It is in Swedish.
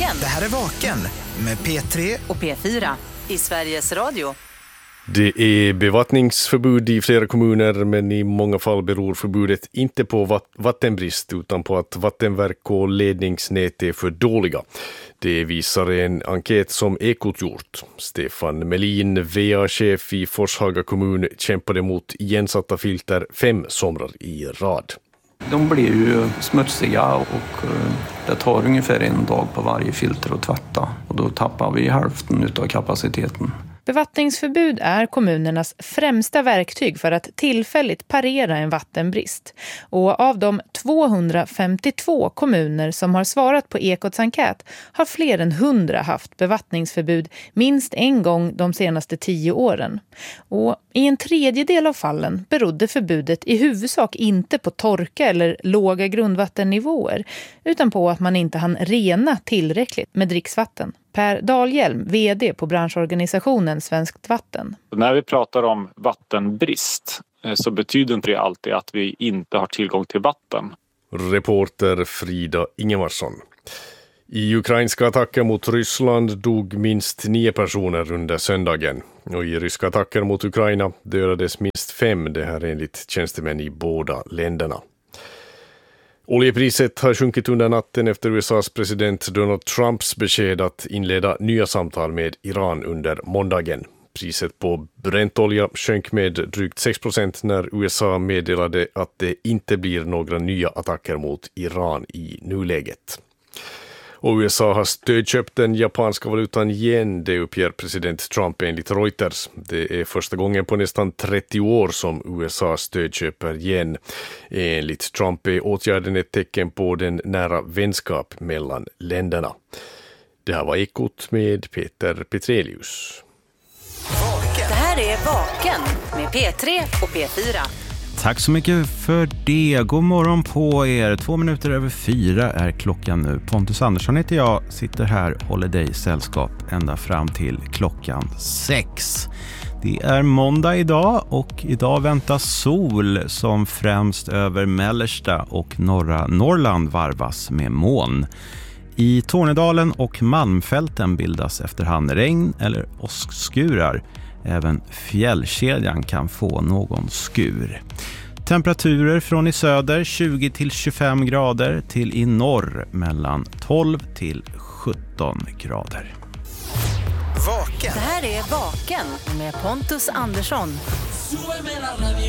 Vaken. Det här är Vaken med P3 och P4 i Sveriges Radio. Det är bevattningsförbud i flera kommuner, men i många fall beror förbudet inte på vattenbrist utan på att vattenverk och ledningsnät är för dåliga. Det visar en enkät som Ekot gjort. Stefan Melin, VA-chef i Forshaga kommun, kämpade mot igensatta filter 5 somrar i rad. De blir ju smutsiga och det tar ungefär 1 dag på varje filter att tvätta. Och då tappar vi hälften av kapaciteten. Bevattningsförbud är kommunernas främsta verktyg för att tillfälligt parera en vattenbrist. Och av de 252 kommuner som har svarat på Ekots enkät har fler än 100 haft bevattningsförbud minst en gång de senaste 10 åren. Och i en tredjedel av fallen berodde förbudet i huvudsak inte på torka eller låga grundvattennivåer utan på att man inte hann rena tillräckligt med dricksvatten. Per Dahlhjelm, vd på branschorganisationen Svenskt Vatten. När vi pratar om vattenbrist så betyder inte det alltid att vi inte har tillgång till vatten. Reporter Frida Ingemarsson. I ukrainska attacker mot Ryssland dog minst 9 personer under söndagen. Och i ryska attacker mot Ukraina dödades minst 5, det här enligt tjänstemän i båda länderna. Oljepriset har sjunkit under natten efter USAs president Donald Trumps besked att inleda nya samtal med Iran under måndagen. Priset på Brentolja sjönk med drygt 6% när USA meddelade att det inte blir några nya attacker mot Iran i nuläget. Och USA har stödköpt den japanska valutan yen, det uppger president Trump enligt Reuters. Det är första gången på nästan 30 år som USA stödköper yen. Enligt Trump är åtgärden ett tecken på den nära vänskap mellan länderna. Det här var Ekot med Peter Petrelius. Det här är Vaken med P3 och P4. Tack så mycket för det. God morgon på er. 4:02 är klockan nu. Pontus Andersson heter jag. Sitter här, håller dig sällskap ända fram till klockan 6. Det är måndag idag och idag väntas sol som främst över mellersta och norra Norrland varvas med moln. I Tornedalen och Malmfälten bildas efterhand regn eller åskskurar. Även fjällkedjan kan få någon skur. Temperaturer från i söder 20 till 25 grader till i norr mellan 12 till 17 grader. Vaken. Det här är Vaken med Pontus Andersson.